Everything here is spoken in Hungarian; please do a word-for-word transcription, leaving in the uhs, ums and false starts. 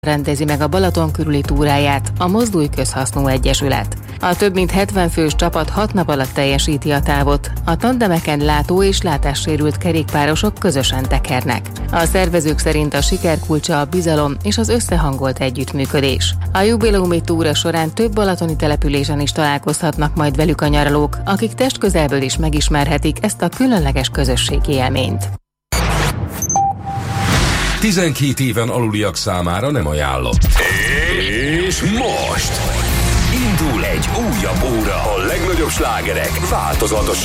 rendezi meg a Balaton körüli túráját a Mozdulj Közhasznú Egyesület. A több mint hetven fős csapat hat nap alatt teljesíti a távot. A tandemeken látó- és látássérült kerékpárosok közösen tekernek. A szervezők szerint a siker kulcsa a bizalom és az összehangolt együttműködés. A jubileumi túra során több balatoni településen is találkozhatnak majd velük a nyaralók, akik testközelből is megismerhetik ezt a különleges közösségi élményt. tizenkét éven aluliak számára nem ajánlott. És most indul egy újabb óra. A legnagyobb slágerek változatos